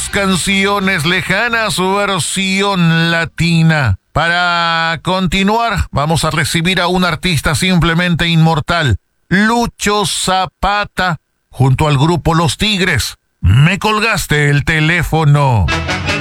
las canciones lejanas versión latina. Para continuar, vamos a recibir a un artista simplemente inmortal, Lucho Zapata, junto al grupo Los Tigres. Me colgaste el teléfono.